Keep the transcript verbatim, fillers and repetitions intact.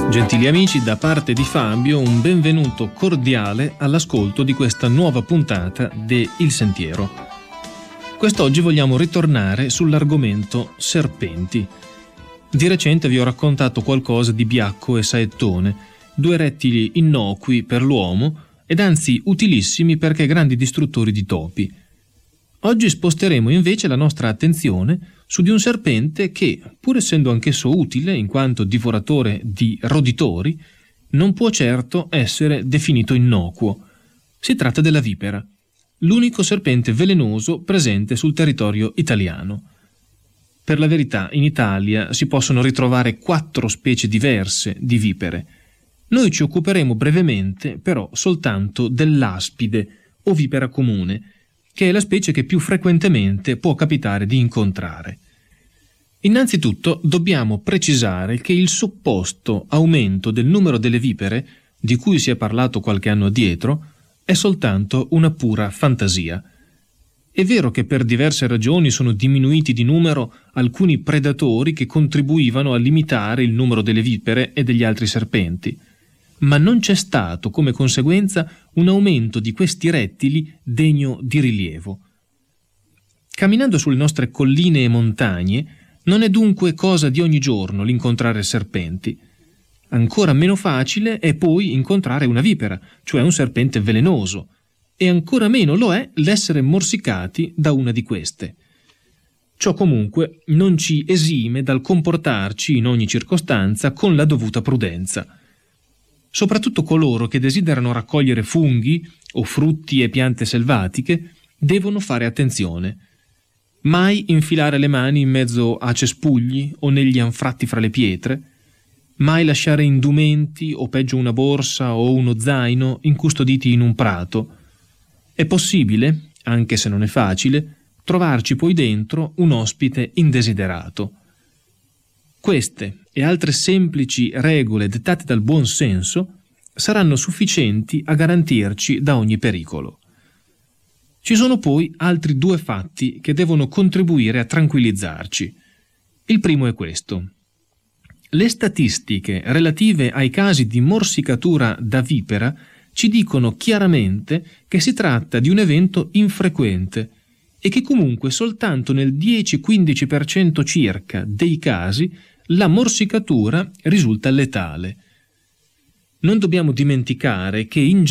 Gentili amici, da parte di Fabio un benvenuto cordiale all'ascolto di questa nuova puntata de Il Sentiero. Quest'oggi vogliamo ritornare sull'argomento serpenti. Di recente vi ho raccontato qualcosa di Biacco e Saettone, due rettili innocui per l'uomo ed anzi utilissimi perché grandi distruttori di topi. Oggi sposteremo invece la nostra attenzione su di un serpente che, pur essendo anch'esso utile in quanto divoratore di roditori, non può certo essere definito innocuo. Si tratta della vipera, l'unico serpente velenoso presente sul territorio italiano. Per la verità, in Italia si possono ritrovare quattro specie diverse di vipere. Noi ci occuperemo brevemente, però, soltanto dell'aspide o vipera comune, che è la specie che più frequentemente può capitare di incontrare. Innanzitutto dobbiamo precisare che il supposto aumento del numero delle vipere, di cui si è parlato qualche anno addietro, è soltanto una pura fantasia. È vero che per diverse ragioni sono diminuiti di numero alcuni predatori che contribuivano a limitare il numero delle vipere e degli altri serpenti, ma non c'è stato come conseguenza un aumento di questi rettili degno di rilievo. Camminando sulle nostre colline e montagne non è dunque cosa di ogni giorno l'incontrare serpenti. Ancora meno facile è poi incontrare una vipera, cioè un serpente velenoso, e ancora meno lo è l'essere morsicati da una di queste. Ciò comunque non ci esime dal comportarci in ogni circostanza con la dovuta prudenza. Soprattutto coloro che desiderano raccogliere funghi o frutti e piante selvatiche devono fare attenzione. Mai infilare le mani in mezzo a cespugli o negli anfratti fra le pietre, mai lasciare indumenti o peggio una borsa o uno zaino incustoditi in un prato. È possibile, anche se non è facile, trovarci poi dentro un ospite indesiderato. Queste e altre semplici regole dettate dal buon senso saranno sufficienti a garantirci da ogni pericolo. Ci sono poi altri due fatti che devono contribuire a tranquillizzarci. Il primo è questo. Le statistiche relative ai casi di morsicatura da vipera ci dicono chiaramente che si tratta di un evento infrequente e che comunque soltanto nel dieci-quindici per cento circa dei casi la morsicatura risulta letale. Non dobbiamo dimenticare che in